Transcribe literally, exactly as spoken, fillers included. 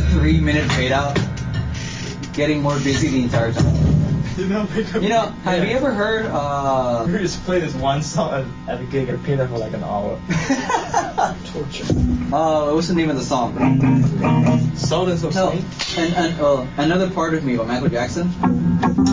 three minute fade out, getting more busy the entire time. You know, You know, have you ever heard? Uh, we just play this one song at, at a gig and play that for like an hour. Torture. uh, what's the name of the song? Sultans of No, Swing. and and uh, another part of me by Michael Jackson.